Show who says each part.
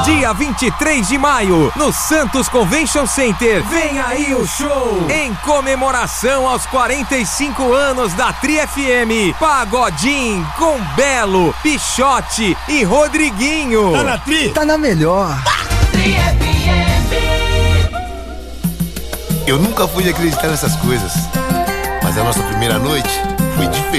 Speaker 1: Dia 23 de maio, no Santos Convention Center. Vem aí o show! Em comemoração aos 45 anos da Tri FM. Pagodinho com Belo, Pichote e Rodriguinho.
Speaker 2: Tá na Tri?
Speaker 3: Tá na melhor.
Speaker 4: Tri FM.
Speaker 2: Eu nunca fui acreditar nessas coisas, mas a nossa primeira noite foi diferente.